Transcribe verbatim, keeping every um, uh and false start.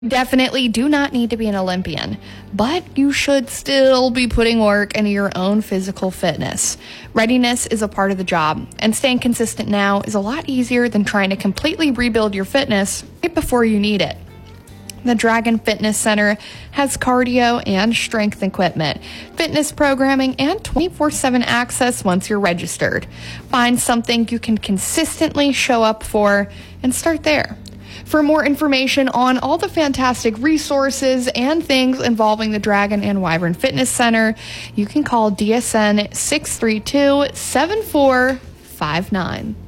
Definitely do not need to be an Olympian, but you should still be putting work into your own physical fitness. Readiness is a part of the job, and staying consistent now is a lot easier than trying to completely rebuild your fitness right before you need it. The Dragon Fitness Center has cardio and strength equipment, fitness programming, and twenty-four seven access once you're registered. Find something you can consistently show up for and start there. For more information on all the fantastic resources and things involving the Dragon and Wyvern Fitness Center, you can call D S N six three two, seven four five nine.